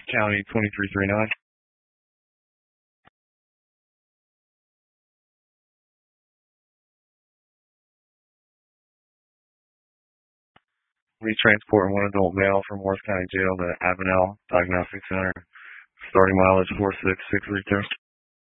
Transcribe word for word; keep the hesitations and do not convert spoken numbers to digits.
County twenty-three thirty-nine. Retransporting one adult male from Worth County Jail to Avenel Diagnostic Center. Starting mileage four six six three two.